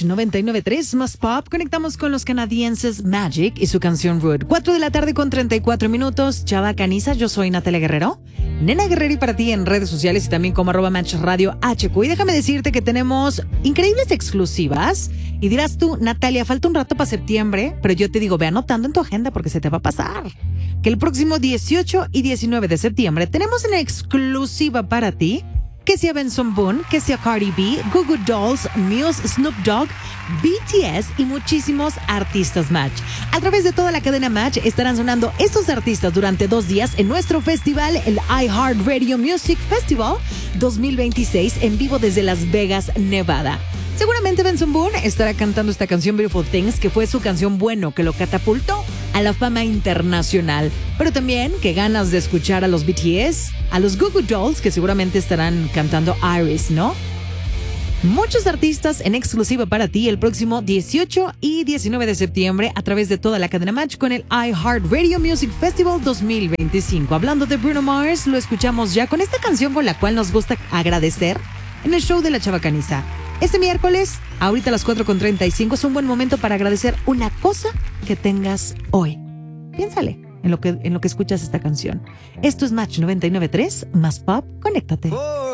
99.3 más pop. Conectamos con los canadienses Magic y su canción Rude. 4 de la tarde con 34 minutos. Chava Caniza, yo soy Natalia Guerrero. Nena Guerrero y para ti en redes sociales y también como @MatchRadioHQ. Y déjame decirte que tenemos increíbles exclusivas. Y dirás tú, Natalia, falta un rato para septiembre, pero yo te digo, ve anotando en tu agenda porque se te va a pasar. Que el próximo 18 y 19 de septiembre tenemos una exclusiva para ti. Que sea Benson Boone, que sea Cardi B, Goo Goo Dolls, Muse, Snoop Dogg, BTS y muchísimos artistas Match. A través de toda la cadena Match estarán sonando estos artistas durante 2 días en nuestro festival, el iHeartRadio Music Festival 2026, en vivo desde Las Vegas, Nevada. Seguramente Benson Boone estará cantando esta canción Beautiful Things, que fue su canción Bueno, que lo catapultó a la fama internacional. Pero también que ganas de escuchar a los BTS, a los Goo Goo Dolls, que seguramente estarán cantando Iris, ¿no? Muchos artistas en exclusiva para ti el próximo 18 y 19 de septiembre a través de toda la cadena Match con el iHeartRadio Music Festival 2025. Hablando de Bruno Mars, lo escuchamos ya con esta canción con la cual nos gusta agradecer en el show de la Chava Caniza. Este miércoles, ahorita a las 4:35, es un buen momento para agradecer una cosa que tengas hoy. Piénsale en lo que escuchas esta canción. Esto es Match 99.3, más pop, conéctate.